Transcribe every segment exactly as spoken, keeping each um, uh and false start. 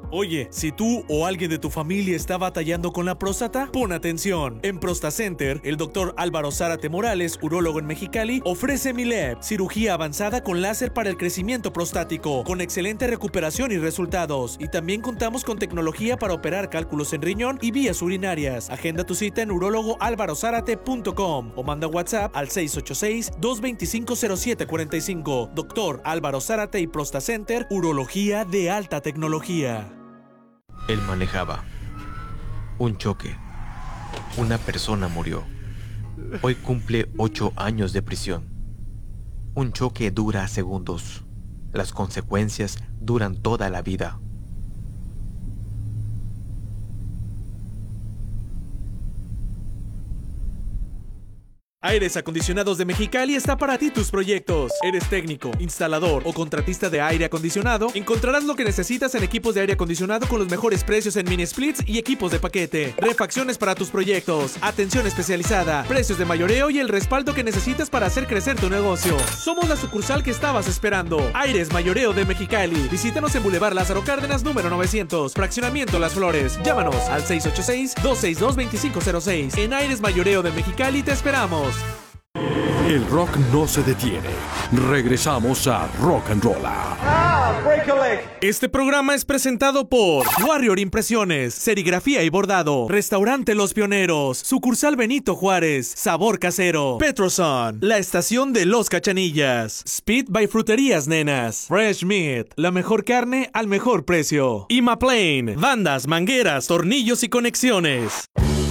Oye, si tú o alguien de tu familia está batallando con la próstata, pon atención. En ProstaCenter, el doctor Álvaro Zárate Morales, urólogo en Mexicali, ofrece Mileb, cirugía avanzada con láser para el crecimiento prostático, con excelente recuperación y resultados. Y también contamos con tecnología para operar cálculos en riñón y vías urinarias. Agenda tu cita en urólogo álvaro zárate punto com o manda WhatsApp al seis ocho seis, dos dos cinco, cero siete cuatro cinco. Doctor Álvaro Zárate y ProstaCenter, urología de alta tecnología. Él manejaba. Un choque. Una persona murió. Hoy cumple ocho años de prisión. Un choque dura segundos. Las consecuencias duran toda la vida. Aires Acondicionados de Mexicali está para ti tus proyectos. ¿Eres técnico, instalador o contratista de aire acondicionado? Encontrarás lo que necesitas en equipos de aire acondicionado con los mejores precios en mini splits y equipos de paquete. Refacciones para tus proyectos, atención especializada, precios de mayoreo y el respaldo que necesitas para hacer crecer tu negocio. Somos la sucursal que estabas esperando. Aires Mayoreo de Mexicali. Visítanos en Boulevard Lázaro Cárdenas número novecientos, Fraccionamiento Las Flores. Llámanos al seis ocho seis, dos seis dos, dos cinco cero seis. En Aires Mayoreo de Mexicali te esperamos. El rock no se detiene. Regresamos a Rock and Roll. Ah, break a leg. Este programa es presentado por Warrior Impresiones, Serigrafía y Bordado, Restaurante Los Pioneros, Sucursal Benito Juárez, Sabor Casero, Petroson, La Estación de Los Cachanillas, Speed by Fruterías Nenas, Fresh Meat, la mejor carne al mejor precio, Imaplane, bandas, mangueras, tornillos y conexiones.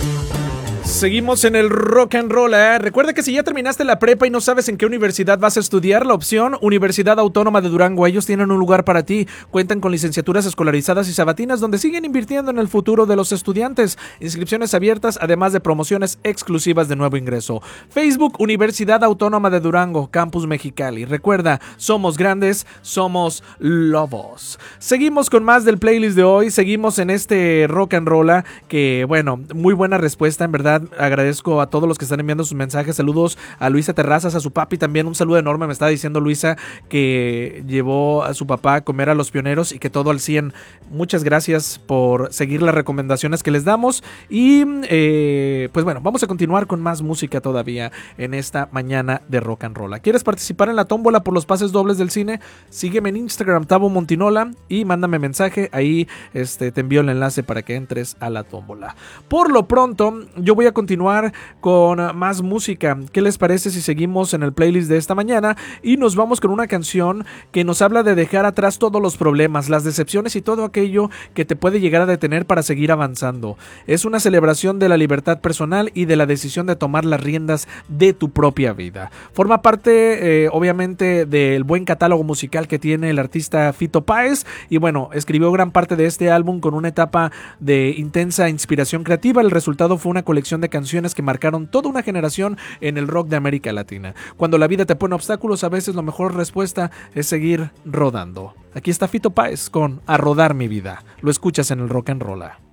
Seguimos en el rock and roll, ¿eh? Recuerda que si ya terminaste la prepa y no sabes en qué universidad vas a estudiar, la opción Universidad Autónoma de Durango, ellos tienen un lugar para ti. Cuentan con licenciaturas escolarizadas y sabatinas donde siguen invirtiendo en el futuro de los estudiantes. Inscripciones abiertas, además de promociones exclusivas de nuevo ingreso. Facebook Universidad Autónoma de Durango, Campus Mexicali. Recuerda, somos grandes, somos lobos. Seguimos con más del playlist de hoy. Seguimos en este rock and roll, que bueno, muy buena respuesta en verdad. Agradezco a todos los que están enviando sus mensajes. Saludos a Luisa Terrazas, a su papi también. Un saludo enorme. Me está diciendo Luisa que llevó a su papá a comer a Los Pioneros y que todo al cien. Muchas gracias por seguir las recomendaciones que les damos. Y eh, pues bueno, vamos a continuar con más música todavía en esta mañana de rock and roll. ¿Quieres participar en la tómbola por los pases dobles del cine? Sígueme en Instagram, Tavo Montinola, y mándame mensaje. Ahí este, te envío el enlace para que entres a la tómbola. Por lo pronto, yo voy a continuar con más música. ¿Qué les parece si seguimos en el playlist de esta mañana y nos vamos con una canción que nos habla de dejar atrás todos los problemas, las decepciones y todo aquello que te puede llegar a detener para seguir avanzando? Es una celebración de la libertad personal y de la decisión de tomar las riendas de tu propia vida. Forma parte eh, obviamente del buen catálogo musical que tiene el artista Fito Páez, y bueno, escribió gran parte de este álbum con una etapa de intensa inspiración creativa. El resultado fue una colección de canciones que marcaron toda una generación en el rock de América Latina. Cuando la vida te pone obstáculos, a veces la mejor respuesta es seguir rodando. Aquí está Fito Páez con A Rodar Mi Vida. Lo escuchas en el Rock and Roll.